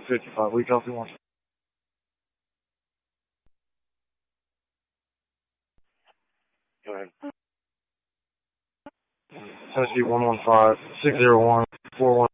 55. We copy one. Go ahead. Tennessee 115 601 41.